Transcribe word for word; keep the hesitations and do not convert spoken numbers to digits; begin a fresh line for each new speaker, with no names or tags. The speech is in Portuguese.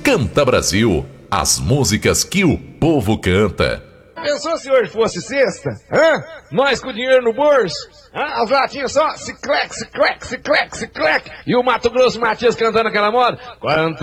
Canta Brasil, as músicas que o povo canta.
Pensou se hoje fosse sexta? Hã? Nós com o dinheiro no bolso? Hã? As latinhas só, se clec, se clec, se clec, se clec. E o Mato Grosso Matias cantando aquela moda. Quanta